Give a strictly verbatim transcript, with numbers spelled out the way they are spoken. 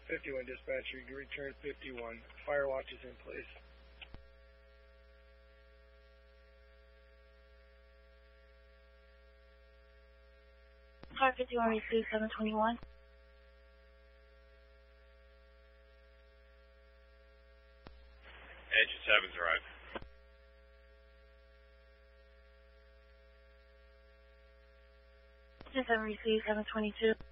fifty-one dispatcher, you return fifty-one. Fire watch is in place. Car fifty-one received seven twenty-one. Engine seven's arrived. Engine seven received seven twenty-two.